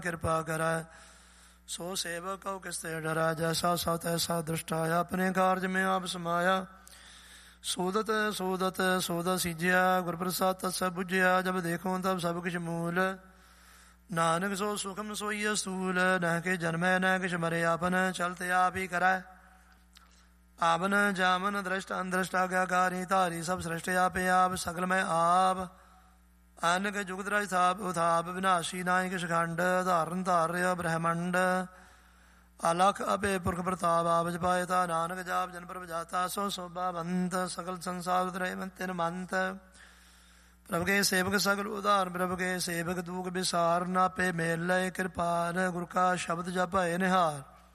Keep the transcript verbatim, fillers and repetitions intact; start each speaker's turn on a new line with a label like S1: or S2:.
S1: ਕਿਰਪਾ ਕਰੈ। ਸੋ ਸੇਵਕ ਕਉ ਕਿਸ ਤੇ ਡਰੈ, ਜੈਸਾ ਸੋ ਤੈਸਾ ਦ੍ਰਿਸ਼ਟਾ। ਆਪਣੇ ਕਾਰਜ ਮੈਂ ਆਪ ਸਮਾਇਆ, ਸੋਦਤ ਸੋਦਤ ਸੋਦਤ ਸੀਜਿਆ। ਗੁਰ ਪ੍ਰਸਾਦ ਤਤ ਸਭ ਬੁਝਿਆ, ਜਬ ਦੇਖੋ ਤਬ ਸਭ ਕਿਛ ਮੂਲ। ਨਾਨਕ ਸੋ ਸੁਖਮ ਸੋਈ ਅਸੂਲ, ਨਹਿ ਕੇ ਜਨਮੈ ਨਹਿ ਕਿਛ ਮਰੇ। ਆਪਨ ਚਲਤ ਆਪ ਹੀ ਕਰੈ, ਆਵਨ ਜਾਮਨ ਦ੍ਰਿਸ਼ਟ ਅੰਦ੍ਰਿਸ਼ਟ। ਆਗਿਆਕਾਰੀ ਧਾਰੀ ਸਭ ਸ੍ਰਿਸ਼ਟ ਆਪੇ ਆਪ। ਸਗਲ ਮੈਂ ਆਪ ਅਨਕ ਜੁਗਤ ਰਾਜ ਥਾਪ ਉਥਾਪ। ਵਿਨਾਸ਼ੀ ਨਾਹੀ ਕਿਛ ਖੰਡ, ਧਾਰਨ ਧਾਰਿਆ ਬ੍ਰਹਮੰਡ। ਅਲਖ ਅਪੇ ਪੁਰਖ ਪ੍ਰਤਾਪ, ਆਪ ਜਪਾਏ ਤਾ ਨਾਨਕ ਜਾਪ। ਜਨ ਪ੍ਰਭ ਜਾਤਾ ਸੋ ਸੋਭਾਵੰਤ, ਸਗਲ ਸੰਸਾਰ ਉਤਰੇ ਤਿਨ ਮੰਤ। ਪ੍ਰਭ ਕੇ ਸੇਵਕ ਸਗਲ ਉਧਾਰ, ਪ੍ਰਭ ਕੇ ਸੇਵਕ ਦੂਖ ਵਿਸਾਰ। ਨਾਪੇ ਮੇਲ ਲਏ ਕਿਰਪਾਨ, ਗੁਰ ਕਾ ਸ਼ਬਦ ਜਪੈ ਨਿਹਾਰ।